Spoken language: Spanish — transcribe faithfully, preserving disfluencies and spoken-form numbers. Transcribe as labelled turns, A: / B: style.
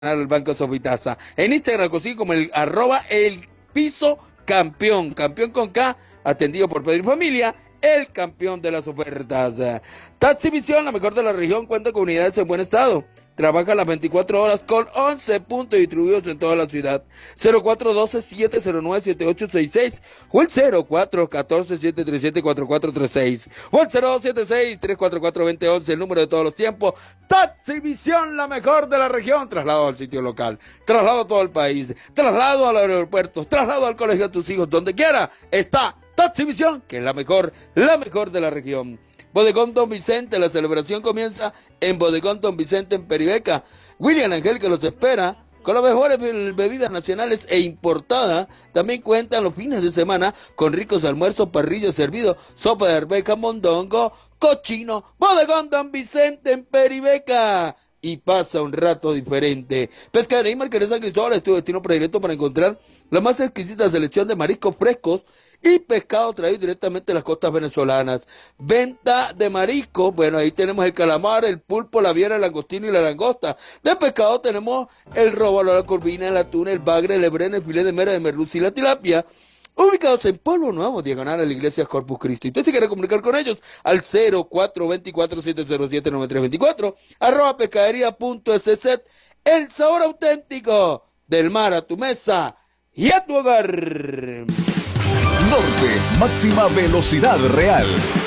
A: el Banco Sofitasa. En Instagram consigue como el arroba el piso campeón, campeón con K, atendido por Pedro y Familia, el campeón de las ofertas. Taxi Visión, la mejor de la región, cuenta con unidades en buen estado. Trabaja las veinticuatro horas con once puntos distribuidos en toda la ciudad. cero cuatro uno dos, siete cero nueve, siete ocho seis seis o el cero cuatro uno cuatro, siete tres siete, cuatro cuatro tres seis o el cero dos siete seis, tres cuatro cuatro, dos cero uno uno, el número de todos los tiempos. Taxi Visión, la mejor de la región. Traslado al sitio local, traslado a todo el país, traslado a los aeropuertos, traslado al colegio de tus hijos, donde quiera está Taxi Visión, que es la mejor, la mejor de la región. Bodegón Don Vicente, la celebración comienza en Bodegón Don Vicente en Peribeca. William Ángel que los espera con las mejores bebidas nacionales e importadas. También cuentan los fines de semana con ricos almuerzos, parrillos servidos, sopa de arveja, mondongo, cochino. Bodegón Don Vicente en Peribeca. Y pasa un rato diferente. Pescadería y Marqués San Cristóbal es tu destino predilecto para encontrar la más exquisita selección de mariscos frescos y pescado traído directamente de las costas venezolanas. Venta de marisco, bueno, ahí tenemos el calamar, el pulpo, la viera, el langostino y la langosta. De pescado tenemos el róbalo, la corvina, el atún, el bagre, el hebrén, el filete de mera, el merluza y la tilapia. Ubicados en Pueblo Nuevo, diagonal a la iglesia Corpus Christi. Usted si quiere comunicar con ellos al cero cuatro dos cuatro, siete cero siete, nueve tres dos cuatro, arroba pescadería punto s z, el sabor auténtico del mar a tu mesa y a tu hogar.
B: Norte, máxima velocidad real.